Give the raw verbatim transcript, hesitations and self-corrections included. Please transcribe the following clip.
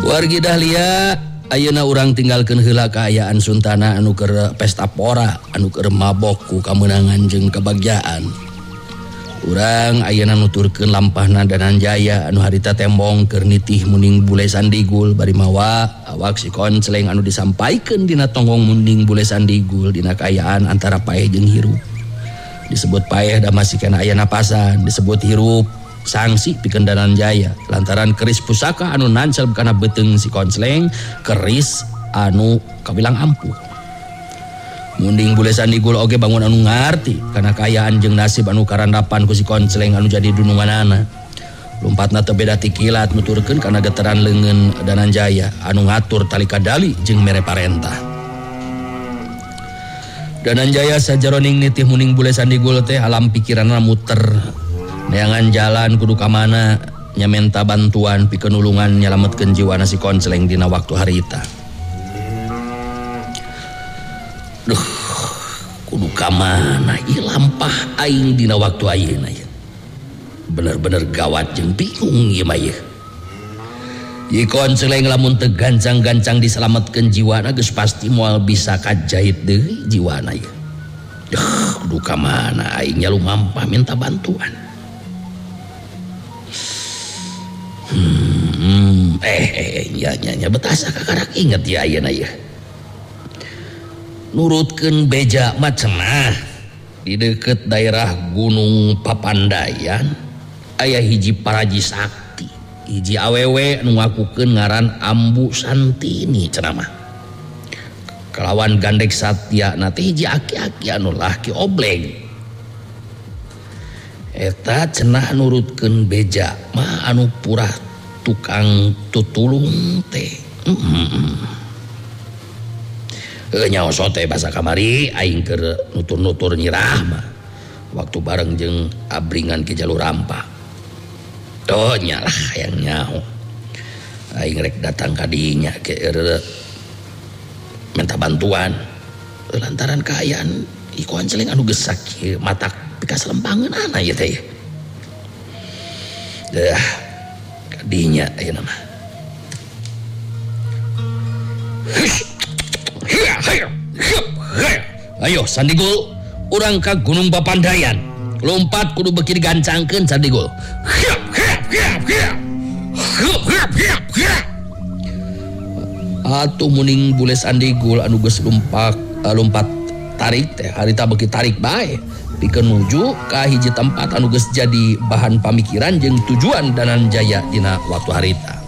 Wargi Dahlia, ayeuna urang tinggalkeun heula kaayaan Suntana anu keur pesta pora, anu keur mabok ku kamenangan jeung kebagjaan. Urang ayeuna nuturkeun lampahna Dananjaya anu harita tembong keur nitih muning bule Sandigul bari mawa awak si Konceleng anu disampaikeun dina tonggong muning bule Sandigul dina kaayaan antara paeh jeung hirup. Disebut paeh da masih kana aya napasan, disebut hirup sangsi pikeun Dananjaya lantaran keris pusaka anu nancel kana beuteung si Konceleng, keris anu kabilang ampuh. Munding bule Sandigul oge bangun anu ngarti kana kaayaan jeung nasib anu karandapan ku si Konceleng anu jadi dununganana. Lompatna teu beda ti kilat nuturkeun kana geteran leungeun Dananjaya anu ngatur tali kadali jeung mere parentah. Dananjaya sajaroning nitih muning bule Sandigul teh alam pikiranna muter. Neangan jalan kudu ka mana nya menta bantuan pikeun nulungan nyalametkeun jiwana si Konceleng dina waktu harita. Duh, kudu ka mana ieu lampah aing dina waktu ayeuna ya. Bener-bener gawat jeung bingung ieu mah ieu. Ieu Konceleng lamun teu gancang-gancang diselametkeun jiwana geus pasti moal bisa kajait deui jiwana ieu. Duh, kudu ka mana aing nya lumampah minta bantuan. Hmm, eh, eh, ya, ya, ya, betasa kakarak inget ya ayeuna ya. Nurutkeun beja mah cenah di deket daerah Gunung Papandayan aya hiji paraji sakti, hiji awewe nu ngakukeun ngaran Ambu Santini cenah mah. Kalawan gandek satya na teh hiji aki-aki anu laki obleng. Eta cenah nurutkeun beja mah anu purah tukang tutulung teh. Mm-hmm. E, nyawa sote basa kamari aing keur nutur-nutur nyirah mah waktu bareng jeung abringan ke jalur rampa. Tuh nyalah yang nyaho. Aing rek datang ka dinya ke minta bantuan lantaran kaayaan i Konceleng anu geus sakieu matak pikas lempangeun ana ieu teh. Dah kadinya ayeuna mah. Ayo Sandigul, urang ka Gunung Papandayan. Lompat kudu beuki digancangkeun Sandigul. Atuh muning bule Sandigul anu geus lumpak uh, lompat tarik teh harita beuki tarik bae pikeun nuju ka hiji tempat anu geus jadi bahan pamikiran jeung tujuan Dananjaya dina waktu harita.